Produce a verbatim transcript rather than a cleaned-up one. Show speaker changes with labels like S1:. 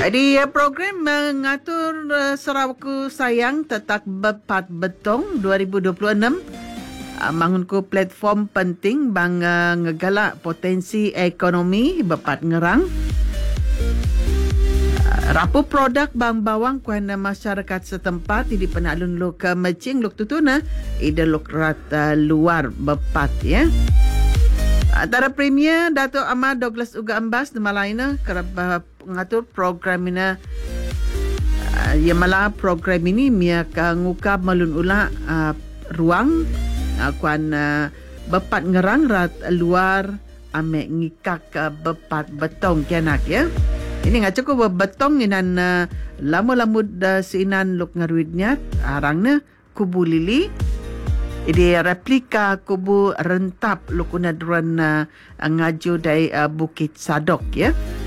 S1: Di uh, program mengatur uh, Sarawakku Sayang Tetak Bepat Betong dua ribu dua puluh enam uh, mangunku platform penting bang uh, ngegalak potensi ekonomi bepat ngerang. Uh, rapu produk bang bawang kuana masyarakat setempat di penalun lu ke mecing luk tutuna ida luk rat uh, luar bepat ya. Antara Premier Dato' Ahmad Douglas Uga Ambas di Malayna kerap mengatur program ini. Uh, ia malah program ini mia ka ngukab malun ula uh, ruang uh, kuan uh, bepat ngerang rat luar ame ngikak uh, bepat betong kianak ya. Ini nggak cukup betong inan uh, lamu-lamud uh, siinan luk ngaruidnya arangnya kubu lili. Ini replika kubu rentap lukuna duran uh, ngaju dari uh, Bukit Sadok ya.